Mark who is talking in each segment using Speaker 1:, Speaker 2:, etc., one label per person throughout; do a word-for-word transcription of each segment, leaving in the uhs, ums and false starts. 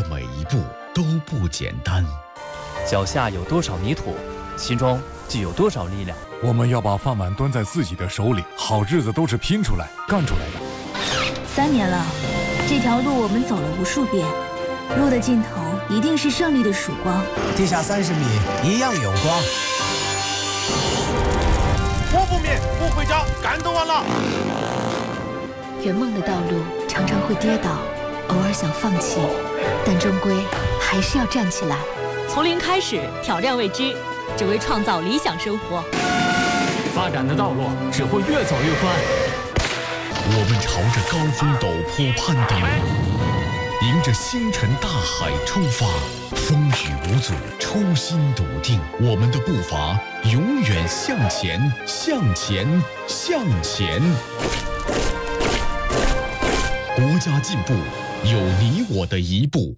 Speaker 1: 每一步都不简单。
Speaker 2: 脚下有多少泥土，心中就有多少力量。
Speaker 3: 我们要把饭碗端在自己的手里，好日子都是拼出来、干出来的。
Speaker 4: 三年了，这条路我们走了无数遍，路的尽头一定是胜利的曙光。
Speaker 5: 地下三十米一样有光。
Speaker 6: 我不灭，不回家，干得完了。
Speaker 7: 圆梦的道路常常会跌倒，偶尔想放弃，但终归还是要站起来。
Speaker 8: 从零开始，挑战未知，只为创造理想生活。
Speaker 9: 发展的道路只会越走越宽。
Speaker 1: 我们朝着高峰陡坡攀顶，迎着星辰大海出发，风雨无阻，初心笃定。我们的步伐永远向前，向前，向前。国家进步，有你我的一步。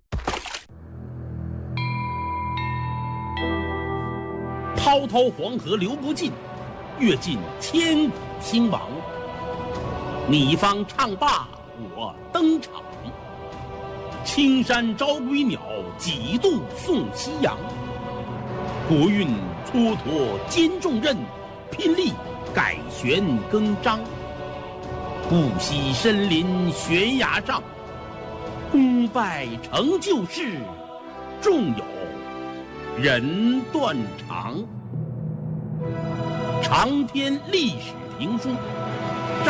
Speaker 10: 滔滔黄河流不尽，阅尽千古兴亡。你方唱罢我登场，青山招归鸟，几度送夕阳。国运蹉跎兼重任，拼力改弦更张。不惜身临悬崖上，功败成就事，纵有人断肠。长篇历史评书。